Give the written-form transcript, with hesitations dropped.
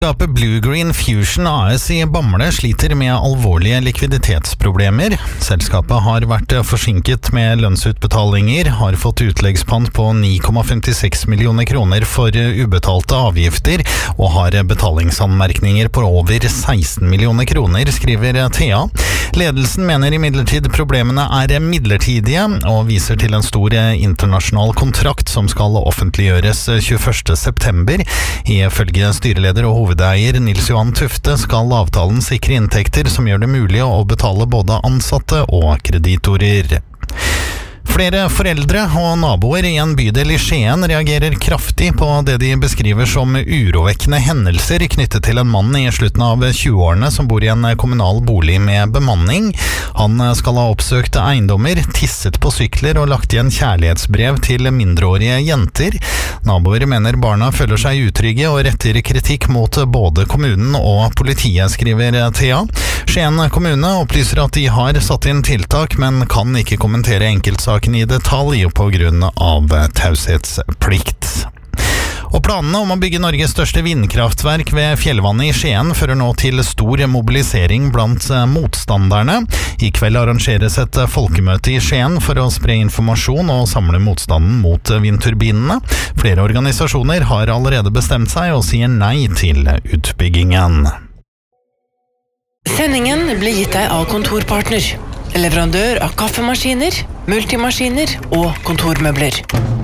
Selskapet Blue Green Fusion AS i Bamble sliter med alvorlige likviditetsproblemer. Selskapet har vært forsinket med lønnsutbetalinger, har fått utleggspant på 9,56 millioner kroner for ubetalte avgifter og har betalingsanmerkninger på over 16 millioner kroner, skriver Thea. Ledelsen mener imidlertid problemene er midlertidige og viser til en stor internasjonal kontrakt som skal offentliggjøres 21. september. Ifølge styreleder og hovedeier Nils Johan Tufte skal avtalen sikre inntekter som gjør det mulig å betale både ansatte og kreditorer. Flere foreldre og naboer i en bydel i Skien reagerer kraftig på det de beskriver som urovekkende hendelser knyttet til en mann i slutten av 20-årene som bor i en kommunal bolig med bemanning. Han skal ha oppsøkt eiendommer, tisset på sykler og lagt igjen kjærlighetsbrev til mindreårige jenter. Naboer mener barna føler seg utrygge og retter kritikk mot både kommunen og politiet, skriver Thea. Skien kommune opplyser at de har satt inn tiltak, men kan ikke kommentere enkeltsaker i detalj på grunn av taushetsplikt. Og planene om å bygge Norges største vindkraftverk ved Fjellvannet i Skien fører nå til stor mobilisering blant motstanderne. I kveld arrangeres et folkemøte i Skien for å spre informasjon og samle motstanden mot vindturbinene. Flere organisasjoner har allerede bestemt seg og sier nei til utbyggingen. Sendingen ble gitt deg av Kontorpartner, leverandør av kaffemaskiner, multimaskiner og kontormøbler.